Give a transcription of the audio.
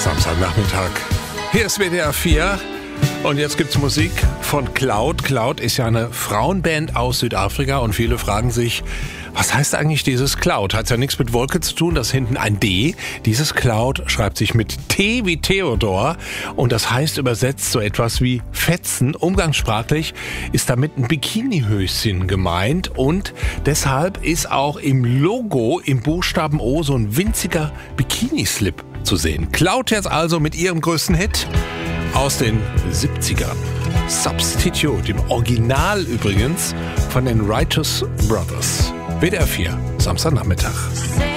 Samstagnachmittag. Hier ist WDR 4 und jetzt gibt's Musik von Cloud. Cloud ist ja eine Frauenband aus Südafrika und viele fragen sich, was heißt eigentlich dieses Cloud? Hat ja nichts mit Wolke zu tun, das ist hinten ein D. Dieses Cloud schreibt sich mit T wie Theodor und das heißt übersetzt so etwas wie Fetzen. Umgangssprachlich ist damit ein Bikinihöschen gemeint und deshalb ist auch im Logo im Buchstaben O so ein winziger Bikini-Slip zu sehen. Cloud jetzt also mit ihrem größten Hit aus den 70ern. Substitute, im Original übrigens von den Righteous Brothers. WDR 4, Samstagnachmittag.